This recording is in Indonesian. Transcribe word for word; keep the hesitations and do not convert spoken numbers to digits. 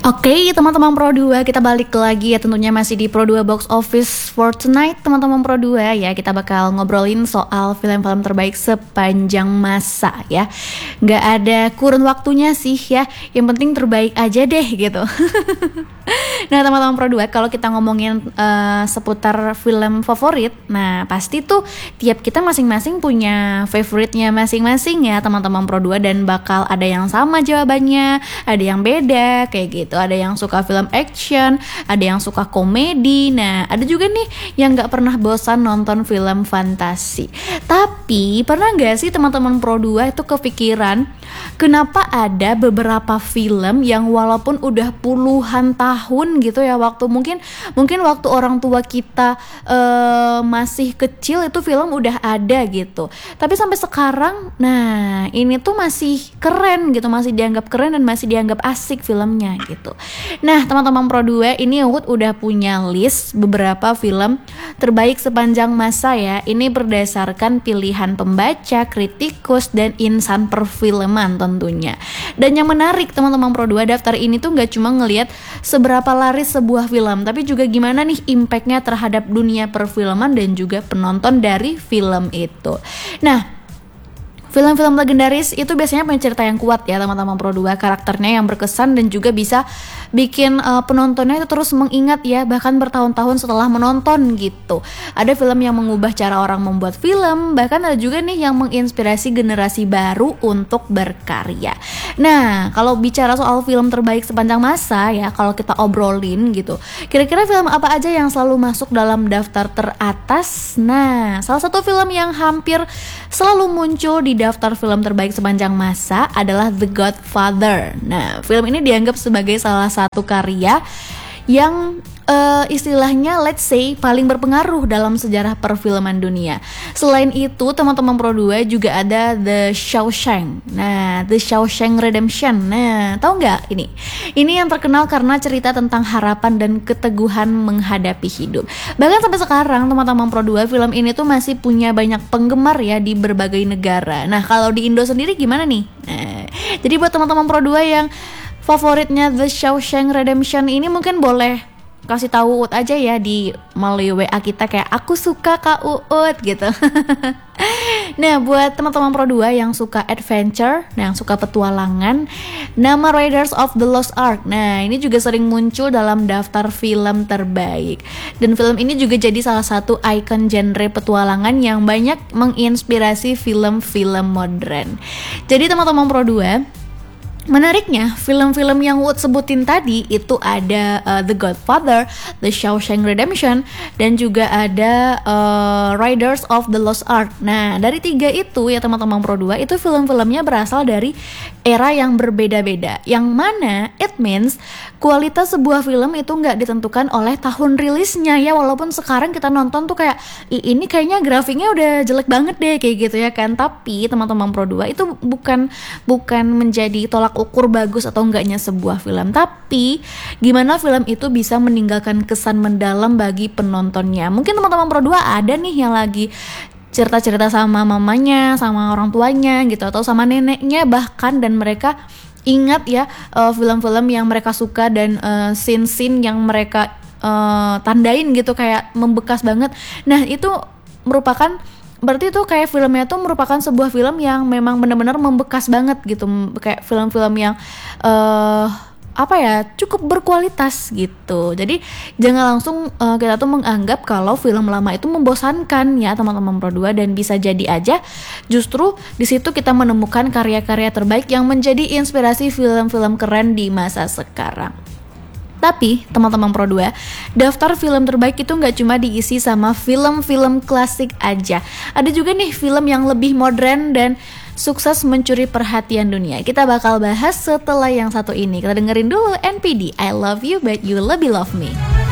Oke, teman-teman Pro dua, kita balik lagi ya, tentunya masih di Pro dua Box Office for tonight. Teman-teman Pro dua ya, kita bakal ngobrolin soal film-film terbaik sepanjang masa ya. Nggak ada kurun waktunya sih ya, yang penting terbaik aja deh gitu. Nah teman-teman Pro dua, kalau kita ngomongin uh, seputar film favorit, nah pasti tuh tiap kita masing-masing punya favoritnya masing-masing ya teman-teman Pro dua. Dan bakal ada yang sama jawabannya, ada yang beda kayak gitu. Ada yang suka film action, ada yang suka komedi. Nah ada juga nih yang gak pernah bosan nonton film fantasi. Tapi pernah gak sih teman-teman Pro dua itu kepikiran kenapa ada beberapa film yang walaupun udah puluhan tahun gitu ya, waktu mungkin mungkin waktu orang tua kita uh, masih kecil itu film udah ada gitu, tapi sampai sekarang nah ini tuh masih keren gitu, masih dianggap keren dan masih dianggap asik filmnya gitu. Nah teman-teman Pro dua, ini Uut udah punya list beberapa film terbaik sepanjang masa ya. Ini berdasarkan pilihan pembaca, kritikus, dan insan perfilman tentunya. Dan yang menarik teman-teman Pro dua, daftar ini tuh gak cuma ngelihat seberapa laris sebuah film, tapi juga gimana nih impactnya terhadap dunia perfilman dan juga penonton dari film itu. Nah film-film legendaris itu biasanya punya cerita yang kuat ya teman-teman Pro dua, karakternya yang berkesan dan juga bisa bikin uh, penontonnya itu terus mengingat ya, bahkan bertahun-tahun setelah menonton gitu. Ada film yang mengubah cara orang membuat film, bahkan ada juga nih yang menginspirasi generasi baru untuk berkarya. Nah kalau bicara soal film terbaik sepanjang masa ya, kalau kita obrolin gitu, kira-kira film apa aja yang selalu masuk dalam daftar teratas? Nah salah satu film yang hampir selalu muncul di daftar film terbaik sepanjang masa adalah The Godfather. Nah, film ini dianggap sebagai salah satu karya yang uh, istilahnya let's say paling berpengaruh dalam sejarah perfilman dunia. Selain itu, teman-teman Pro dua juga ada The Shawshank. Nah, The Shawshank Redemption. Nah, tahu nggak ini? Ini yang terkenal karena cerita tentang harapan dan keteguhan menghadapi hidup. Bahkan sampai sekarang, teman-teman Pro dua, film ini tuh masih punya banyak penggemar ya di berbagai negara. Nah, kalau di Indo sendiri gimana nih? Nah, jadi buat teman-teman Pro dua yang favoritnya The Shawshank Redemption ini, mungkin boleh kasih tahu Uut aja ya di melalui W A kita, kayak aku suka Kak Uut gitu. Nah buat teman-teman Pro dua yang suka adventure, nah yang suka petualangan, nama Raiders of the Lost Ark. Nah ini juga sering muncul dalam daftar film terbaik. Dan film ini juga jadi salah satu ikon genre petualangan yang banyak menginspirasi film-film modern. Jadi teman-teman Pro dua, menariknya, film-film yang Wood sebutin tadi itu ada uh, The Godfather, The Shawshank Redemption, dan juga ada uh, Raiders of the Lost Ark. Nah, dari tiga itu ya teman-teman Pro dua, itu film-filmnya berasal dari era yang berbeda-beda. Yang mana it means kualitas sebuah film itu nggak ditentukan oleh tahun rilisnya ya. Walaupun sekarang kita nonton tuh kayak, ini kayaknya grafiknya udah jelek banget deh kayak gitu ya kan. Tapi teman-teman Pro dua, itu bukan bukan menjadi tolak ukur bagus atau enggaknya sebuah film, tapi gimana film itu bisa meninggalkan kesan mendalam bagi penontonnya. Mungkin teman-teman Pro dua ada nih yang lagi cerita-cerita sama mamanya, sama orang tuanya gitu, atau sama neneknya bahkan, dan mereka ingat ya uh, film-film yang mereka suka dan uh, scene-scene yang mereka uh, tandain gitu, kayak membekas banget. Nah itu merupakan, berarti tuh kayak filmnya tuh merupakan sebuah film yang memang benar-benar membekas banget gitu, kayak film-film yang uh, apa ya, cukup berkualitas gitu. Jadi jangan langsung uh, kita tuh menganggap kalau film lama itu membosankan ya teman-teman Pro dua, dan bisa jadi aja justru di situ kita menemukan karya-karya terbaik yang menjadi inspirasi film-film keren di masa sekarang. Tapi teman-teman Pro dua, daftar film terbaik itu gak cuma diisi sama film-film klasik aja. Ada juga nih film yang lebih modern dan sukses mencuri perhatian dunia. Kita bakal bahas setelah yang satu ini. Kita dengerin dulu N P D, I Love You But You Lebih Love Me.